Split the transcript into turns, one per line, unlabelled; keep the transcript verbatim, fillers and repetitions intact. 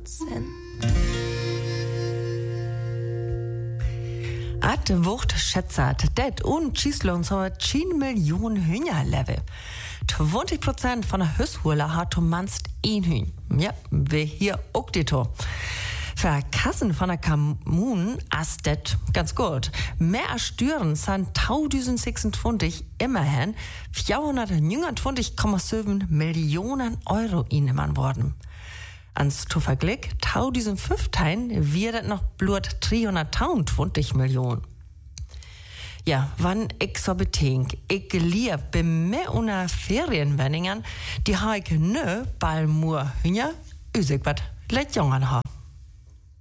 Prozent. At wordt schätzat, det und Schießlohn so zehn Millionen Hühner leve. zwanzig Prozent von der Hüsshurler hat manst ein Hühn. Ja, wir hier auch die to. Für Kassen von der Kommunen ist das ganz gut. Mehr als Stüren sind tausendsechsundzwanzig immerhin vierhundertneunundzwanzig Komma sieben Millionen Euro innemann worden. Ans zu Vergleich, zweitausendfünfzehn wird es noch blut dreihundertzweiundzwanzig Millionen. Ja, wann ich so bedenk, ich lieb bei mir unter Ferienwenningen, die habe ich nö, bald nur Hühner, üsig wat, let jungen ha.